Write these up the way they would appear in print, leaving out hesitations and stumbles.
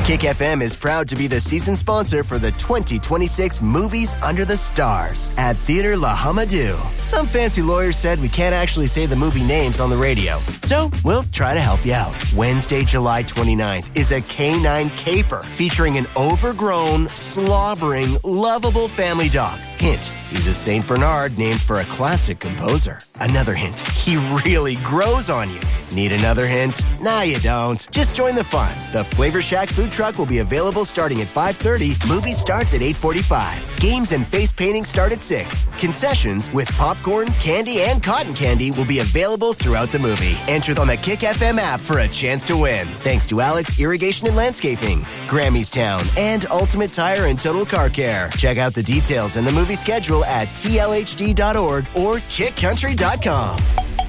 Kick FM is proud to be the season sponsor for the 2026 Movies Under the Stars at Theater La Hamadou. Some fancy lawyers said we can't actually say the movie names on the radio, so we'll try to help you out. Wednesday, July 29th is a canine caper featuring an overgrown, slobbering, lovable family dog. Hint, he's a St. Bernard named for a classic composer. Another hint, he really grows on you. Need another hint? Nah, you don't. Just join the fun. The Flavor Shack food truck will be available starting at 5:30. Movie starts at 8:45. Games and face painting start at 6. Concessions with popcorn, candy, and cotton candy will be available throughout the movie. Enter on the Kick FM app for a chance to win. Thanks to Alex Irrigation and Landscaping, Grammys Town, and Ultimate Tire and Total Car Care. Check out the details and the movie schedule at tlhd.org or kickcountry.com.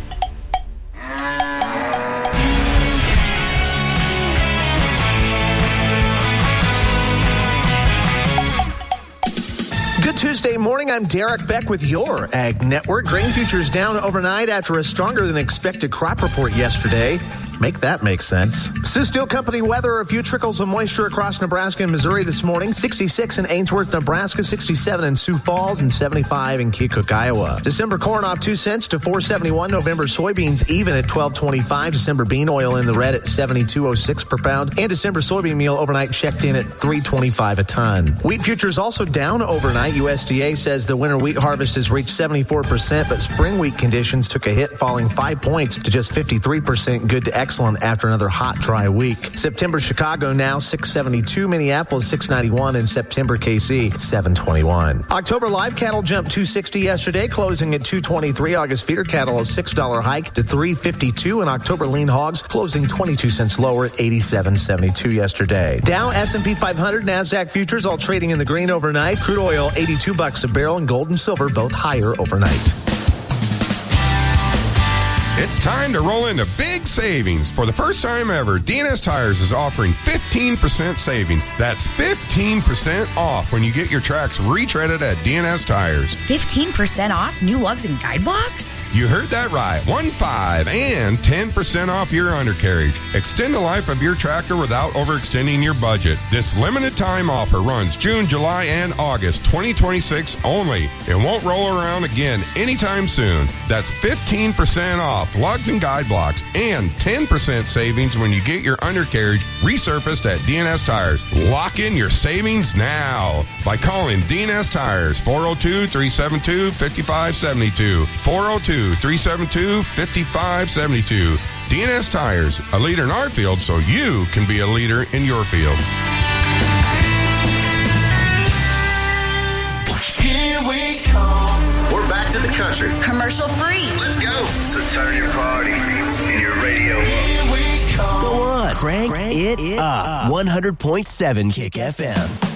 Good Tuesday morning. I'm Derek Beck with your Ag Network. Grain futures down overnight after a stronger than expected crop report yesterday. Make that make sense. Sioux Steel Company weather, a few trickles of moisture across Nebraska and Missouri this morning. 66 in Ainsworth, Nebraska, 67 in Sioux Falls, and 75 in Keokuk, Iowa. December corn off 2 cents to $4.71. November soybeans even at $12.25. December bean oil in the red at $72.06 per pound. And December soybean meal overnight checked in at $3.25 a ton. Wheat futures also down overnight. USDA says the winter wheat harvest has reached 74%, but spring wheat conditions took a hit, falling 5 points to just 53%. Good to excellent after another hot, dry week. September Chicago now 672, Minneapolis 691, and September KC 721. October live cattle jumped 260 yesterday, closing at 223. August feeder cattle a $6 hike to 352, and October lean hogs closing 22 cents lower at 87.72 yesterday. Dow, S&P 500, NASDAQ futures all trading in the green overnight. Crude oil $82 a barrel, and gold and silver both higher overnight. It's time to roll into big savings. For the first time ever, D&S Tires is offering 15% savings. That's 15% off when you get your tracks retreaded at D&S Tires. 15% off new lugs and guide blocks? You heard that right. 15 and 10% off your undercarriage. Extend the life of your tractor without overextending your budget. This limited time offer runs June, July, and August 2026 only. It won't roll around again anytime soon. That's 15% off lugs and guide blocks, and 10% savings when you get your undercarriage resurfaced at D&S Tires. Lock in your savings now by calling D&S Tires 402-372-5572. 402-372-5572. D&S Tires, a leader in our field so you can be a leader in your field. Here we come. We're back to the country. Commercial free. Let's go. So turn your party in your radio. Here we come. Go on, crank it up. 100.7 Kick FM.